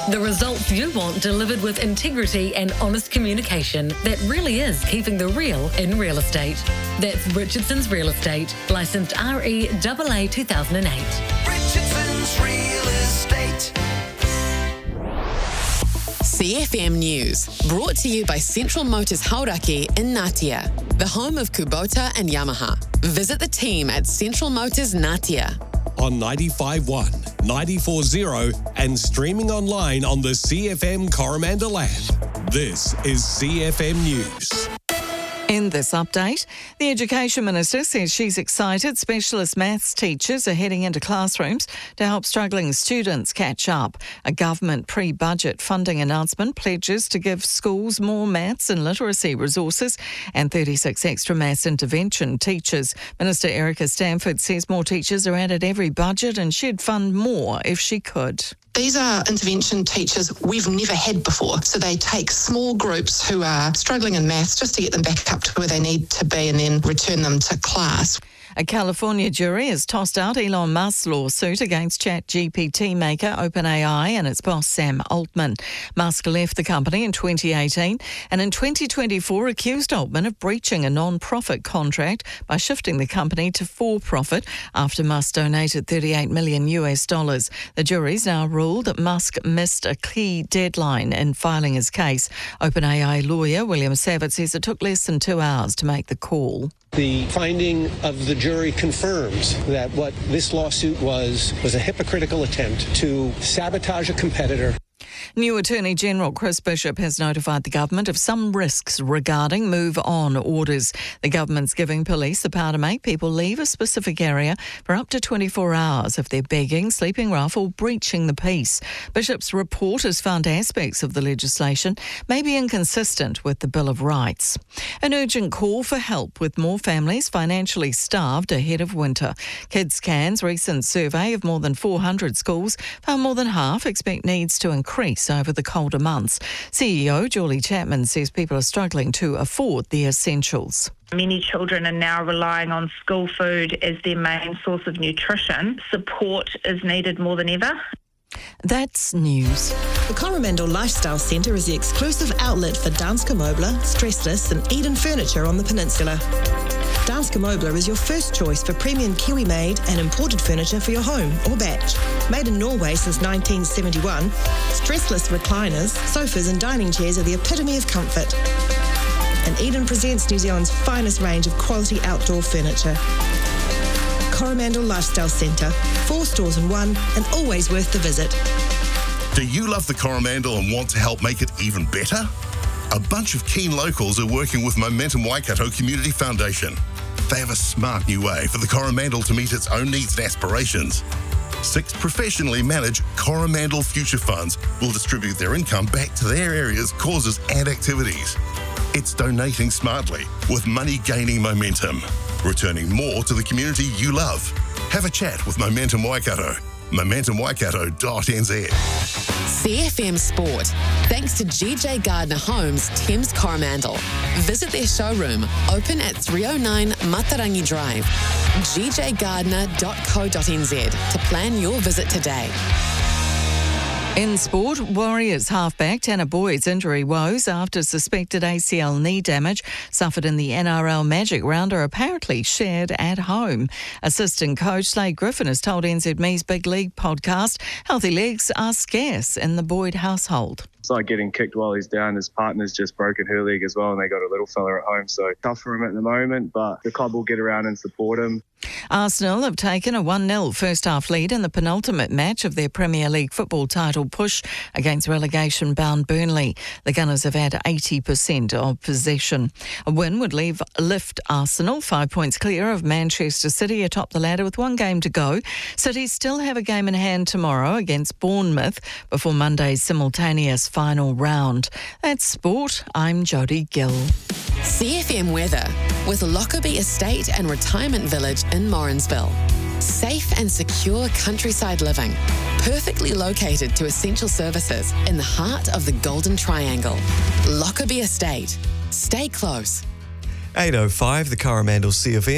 The results you want delivered with integrity and honest communication that really is keeping the real in real estate. That's Richardson's Real Estate, licensed REAA 2008. Richardson's Real Estate. CFM News, brought to you by Central Motors Hauraki in Ngatea, the home of Kubota and Yamaha. Visit the team at Central Motors Ngatea. On 95.1, 94.0 and streaming online on the CFM Coromandel app. This is CFM News. In this update, the Education Minister says she's excited specialist maths teachers are heading into classrooms to help struggling students catch up. A government pre-budget funding announcement pledges to give schools more maths and literacy resources and 36 extra maths intervention teachers. Minister Erica Stanford says more teachers are added every budget and she'd fund more if she could. These are intervention teachers we've never had before. So they take small groups who are struggling in maths just to get them back up to where they need to be and then return them to class. A California jury has tossed out Elon Musk's lawsuit against ChatGPT maker OpenAI and its boss Sam Altman. Musk left the company in 2018 and in 2024 accused Altman of breaching a non-profit contract by shifting the company to for-profit after Musk donated $38 million. The jury's now ruled that Musk missed a key deadline in filing his case. OpenAI lawyer William Savitz says it took less than 2 hours to make the call. The finding of the jury confirms that what this lawsuit was a hypocritical attempt to sabotage a competitor. New Attorney General Chris Bishop has notified the government of some risks regarding move-on orders. The government's giving police the power to make people leave a specific area for up to 24 hours if they're begging, sleeping rough or breaching the peace. Bishop's report has found aspects of the legislation may be inconsistent with the Bill of Rights. An urgent call for help with more families financially starved ahead of winter. KidsCan's recent survey of more than 400 schools found more than half expect needs to increase over the colder months. CEO Julie Chapman says people are struggling to afford the essentials. Many children are now relying on school food as their main source of nutrition. Support is needed more than ever. That's news. The Coromandel Lifestyle Centre is the exclusive outlet for Danske Møbler, Stressless and Eden Furniture on the peninsula. Danske Møbler is your first choice for premium Kiwi-made and imported furniture for your home or batch. Made in Norway since 1971, stressless recliners, sofas and dining chairs are the epitome of comfort. And Eden presents New Zealand's finest range of quality outdoor furniture. Coromandel Lifestyle Centre, 4 stores in one and always worth the visit. Do you love the Coromandel and want to help make it even better? A bunch of keen locals are working with Momentum Waikato Community Foundation. They have a smart new way for the Coromandel to meet its own needs and aspirations. 6 professionally managed Coromandel Future Funds will distribute their income back to their areas, causes and activities. It's donating smartly with money gaining momentum, returning more to the community you love. Have a chat with Momentum Waikato. MomentumWaikato.nz. CFM Sport, thanks to GJ Gardner Homes, Thames Coromandel. Visit their showroom, open at 309 Matarangi Drive. gjgardner.co.nz to plan your visit today. In sport, Warriors halfback Tanner Boyd's injury woes after suspected ACL knee damage suffered in the NRL Magic round are apparently shared at home. Assistant coach Slade Griffin has told NZME's Big League podcast healthy legs are scarce in the Boyd household. It's like getting kicked while he's down. His partner's just broken her leg as well and they got a little fella at home, so tough for him at the moment, but the club will get around and support him. Arsenal have taken a 1-0 first-half lead in the penultimate match of their Premier League football title push against relegation-bound Burnley. The Gunners have had 80% of possession. A win would lift Arsenal 5 points clear of Manchester City atop the ladder with 1 game to go. City still have a game in hand tomorrow against Bournemouth before Monday's simultaneous final round. That's sport. I'm Jodie Gill. CFM weather with Lockerbie Estate and Retirement Village in Morrinsville. Safe and secure countryside living, perfectly located to essential services in the heart of the Golden Triangle. Lockerbie Estate. Stay close. 8:05, the Coromandel CFM.